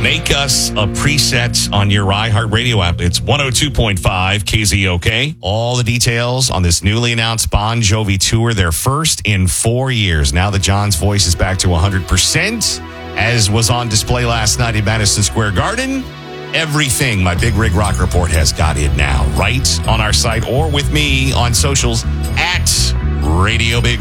Make us a preset on your iHeartRadio app. It's 102.5 KZOK. All the details on this newly announced Bon Jovi tour, their first in 4 years. Now that John's voice is back to 100%, as was on display last night at Madison Square Garden. Everything my Big Rig Rock Report has got it now, right on our site or with me on socials at Radio Big